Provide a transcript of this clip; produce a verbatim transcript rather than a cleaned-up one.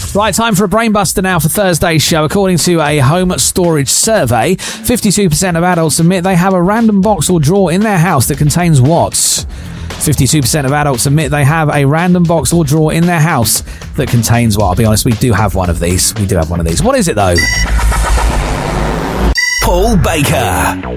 Right, time for a brainbuster now for Thursday's show. According to a home storage survey, fifty-two percent of adults admit they have a random box or drawer in their house that contains what? fifty-two percent of adults admit they have a random box or drawer in their house that contains what? I'll be honest, we do have one of these. We do have one of these. What is it, though? Paul Baker.